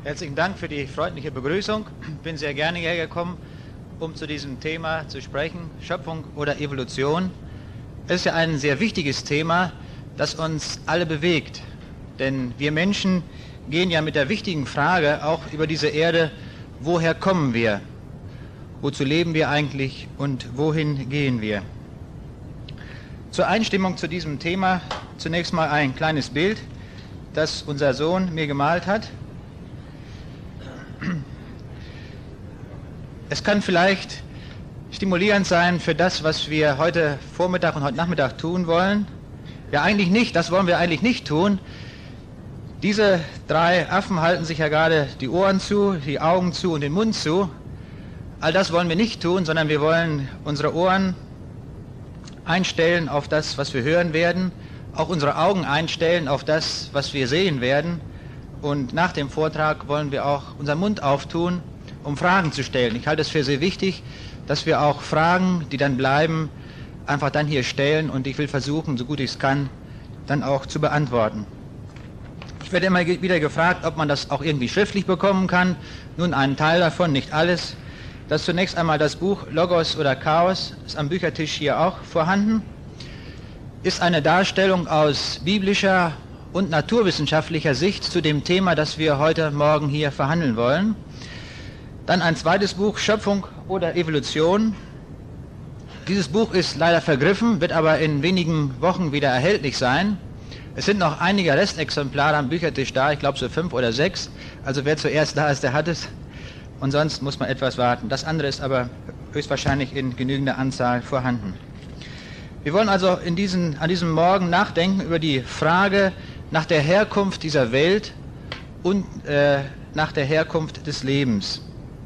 Herzlichen Dank für die freundliche Begrüßung. Ich bin sehr gerne hierher gekommen, um zu diesem Thema zu sprechen, Schöpfung oder Evolution. Es ist ja ein sehr wichtiges Thema, das uns alle bewegt. Denn wir Menschen gehen ja mit der wichtigen Frage auch über diese Erde, woher kommen wir? Wozu leben wir eigentlich und wohin gehen wir? Zur Einstimmung zu diesem Thema zunächst mal ein kleines Bild, das unser Sohn mir gemalt hat. Es kann vielleicht stimulierend sein für das, was wir heute Vormittag und heute Nachmittag tun wollen. Ja, eigentlich nicht, das wollen wir eigentlich nicht tun. Diese drei Affen halten sich ja gerade die Ohren zu, die Augen zu und den Mund zu. All das wollen wir nicht tun, sondern wir wollen unsere Ohren einstellen auf das, was wir hören werden, auch unsere Augen einstellen auf das, was wir sehen werden. Und nach dem Vortrag wollen wir auch unseren Mund auftun, um Fragen zu stellen. Ich halte es für sehr wichtig, dass wir auch Fragen, die dann bleiben, einfach dann hier stellen, und ich will versuchen, so gut ich es kann, dann auch zu beantworten. Ich werde immer wieder gefragt, ob man das auch irgendwie schriftlich bekommen kann. Nun, einen Teil davon, nicht alles. Das ist zunächst einmal das Buch Logos oder Chaos, ist am Büchertisch hier auch vorhanden. Ist eine Darstellung aus biblischer und naturwissenschaftlicher Sicht zu dem Thema, das wir heute Morgen hier verhandeln wollen. Dann ein zweites Buch, Schöpfung oder Evolution. Dieses Buch ist leider vergriffen, wird aber in wenigen Wochen wieder erhältlich sein. Es sind noch einige Restexemplare am Büchertisch da, ich glaube so 5 oder 6. Also wer zuerst da ist, der hat es. Und sonst muss man etwas warten. Das andere ist aber höchstwahrscheinlich in genügender Anzahl vorhanden. Wir wollen also an diesem Morgen nachdenken über die Frage nach der Herkunft dieser Welt und nach der Herkunft des Lebens.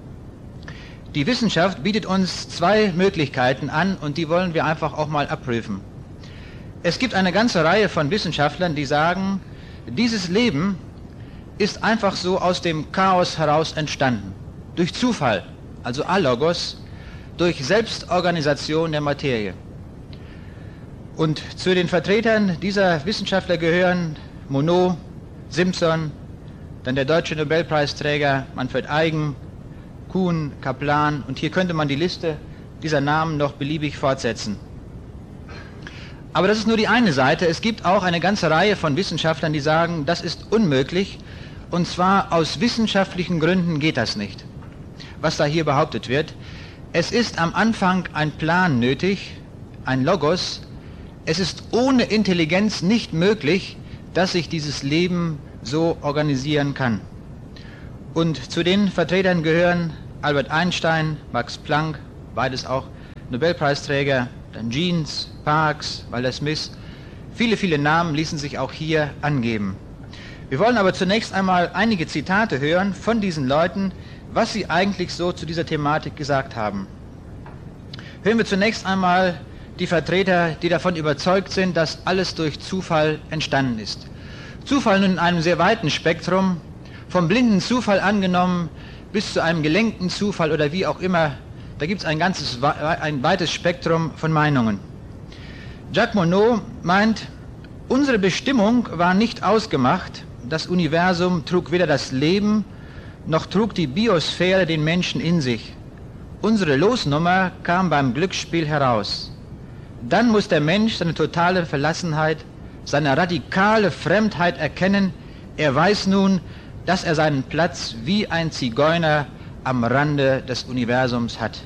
Die Wissenschaft bietet uns zwei Möglichkeiten an, und die wollen wir einfach auch mal abprüfen. Es gibt eine ganze Reihe von Wissenschaftlern, die sagen, dieses Leben ist einfach so aus dem Chaos heraus entstanden. Durch Zufall, also Alogos, durch Selbstorganisation der Materie. Und zu den Vertretern dieser Wissenschaftler gehören Monod, Simpson, dann der deutsche Nobelpreisträger Manfred Eigen, Kuhn, Kaplan, und hier könnte man die Liste dieser Namen noch beliebig fortsetzen. Aber das ist nur die eine Seite. Es gibt auch eine ganze Reihe von Wissenschaftlern, die sagen, das ist unmöglich, und zwar aus wissenschaftlichen Gründen geht das nicht, was da hier behauptet wird. Es ist am Anfang ein Plan nötig, ein Logos. Es ist ohne Intelligenz nicht möglich, dass sich dieses Leben so organisieren kann. Und zu den Vertretern gehören Albert Einstein, Max Planck, beides auch Nobelpreisträger, dann Jeans, Parkes, Walter Smith. Viele, viele Namen ließen sich auch hier angeben. Wir wollen aber zunächst einmal einige Zitate hören von diesen Leuten, was sie eigentlich so zu dieser Thematik gesagt haben. Hören wir zunächst einmal die Vertreter, die davon überzeugt sind, dass alles durch Zufall entstanden ist. Zufall nun in einem sehr weiten Spektrum, vom blinden Zufall angenommen bis zu einem gelenkten Zufall oder wie auch immer. Da gibt es ein weites Spektrum von Meinungen. Jacques Monod meint, unsere Bestimmung war nicht ausgemacht. Das Universum trug weder das Leben, noch trug die Biosphäre den Menschen in sich. Unsere Losnummer kam beim Glücksspiel heraus. Dann muss der Mensch seine totale Verlassenheit, seine radikale Fremdheit erkennen. Er weiß nun, dass er seinen Platz wie ein Zigeuner am Rande des Universums hat.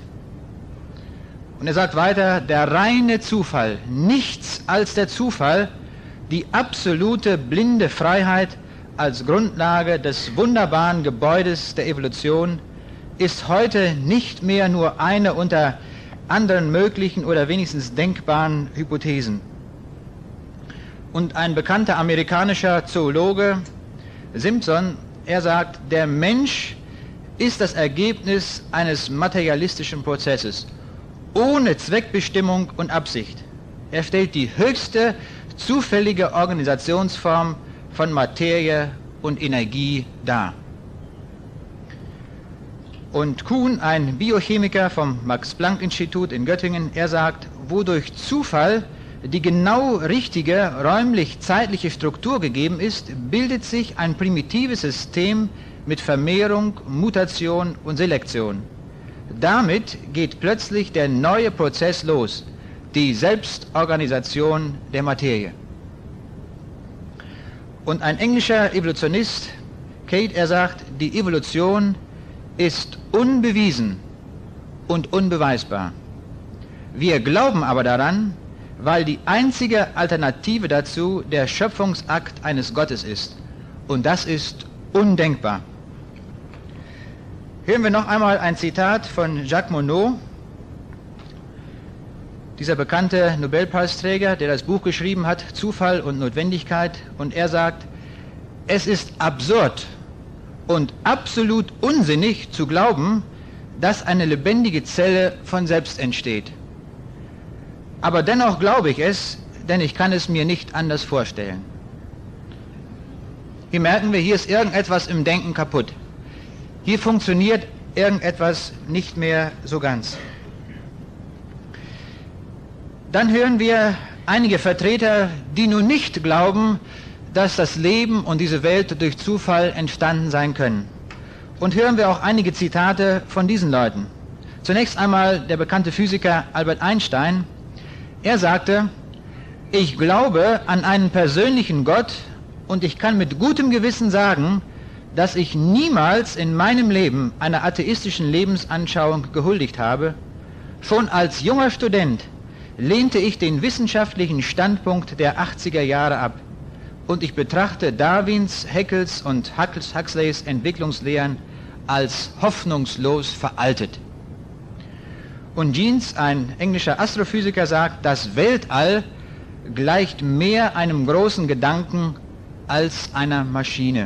Und er sagt weiter, der reine Zufall, nichts als der Zufall, die absolute blinde Freiheit als Grundlage des wunderbaren Gebäudes der Evolution, ist heute nicht mehr nur eine unter anderen möglichen oder wenigstens denkbaren Hypothesen. Und ein bekannter amerikanischer Zoologe, Simpson, er sagt, der Mensch ist das Ergebnis eines materialistischen Prozesses, ohne Zweckbestimmung und Absicht. Er stellt die höchste zufällige Organisationsform von Materie und Energie dar. Und Kuhn, ein Biochemiker vom Max-Planck-Institut in Göttingen, er sagt, wo durch Zufall die genau richtige räumlich-zeitliche Struktur gegeben ist, bildet sich ein primitives System mit Vermehrung, Mutation und Selektion. Damit geht plötzlich der neue Prozess los, die Selbstorganisation der Materie. Und ein englischer Evolutionist, Cade, er sagt, die Evolution ist unbewiesen und unbeweisbar. Wir glauben aber daran, weil die einzige Alternative dazu der Schöpfungsakt eines Gottes ist. Und das ist undenkbar. Hören wir noch einmal ein Zitat von Jacques Monod, dieser bekannte Nobelpreisträger, der das Buch geschrieben hat, Zufall und Notwendigkeit. Und er sagt, es ist absurd und absolut unsinnig zu glauben, dass eine lebendige Zelle von selbst entsteht. Aber dennoch glaube ich es, denn ich kann es mir nicht anders vorstellen. Hier merken wir, hier ist irgendetwas im Denken kaputt. Hier funktioniert irgendetwas nicht mehr so ganz. Dann hören wir einige Vertreter, die nun nicht glauben, dass das Leben und diese Welt durch Zufall entstanden sein können. Und hören wir auch einige Zitate von diesen Leuten. Zunächst einmal der bekannte Physiker Albert Einstein. Er sagte, ich glaube an einen persönlichen Gott und ich kann mit gutem Gewissen sagen, dass ich niemals in meinem Leben einer atheistischen Lebensanschauung gehuldigt habe. Schon als junger Student lehnte ich den wissenschaftlichen Standpunkt der 80er Jahre ab und ich betrachte Darwins, Haeckels und Huxleys Entwicklungslehren als hoffnungslos veraltet. Und Jeans, ein englischer Astrophysiker, sagt, das Weltall gleicht mehr einem großen Gedanken als einer Maschine.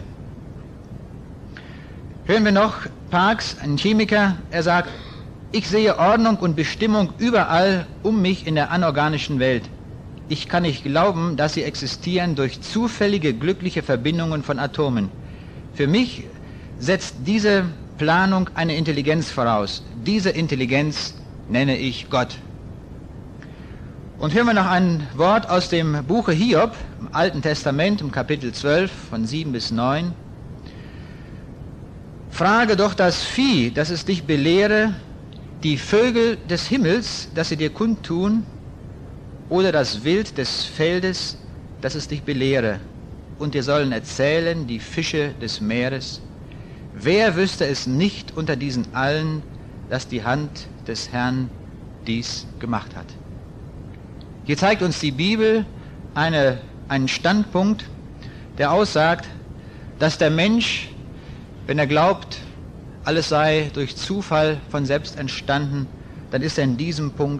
Hören wir noch Parkes, ein Chemiker, er sagt, ich sehe Ordnung und Bestimmung überall um mich in der anorganischen Welt. Ich kann nicht glauben, dass sie existieren durch zufällige, glückliche Verbindungen von Atomen. Für mich setzt diese Planung eine Intelligenz voraus. Diese Intelligenz nenne ich Gott. Und hören wir noch ein Wort aus dem Buche Hiob, im Alten Testament, im Kapitel 12, von 7 bis 9. Frage doch das Vieh, dass es dich belehre, die Vögel des Himmels, dass sie dir kundtun, oder das Wild des Feldes, dass es dich belehre. Und dir sollen erzählen die Fische des Meeres. Wer wüsste es nicht unter diesen allen, dass die Hand des Herrn dies gemacht hat? Hier zeigt uns die Bibel einen Standpunkt, der aussagt, dass der Mensch, wenn er glaubt, alles sei durch Zufall von selbst entstanden, dann ist er in diesem Punkt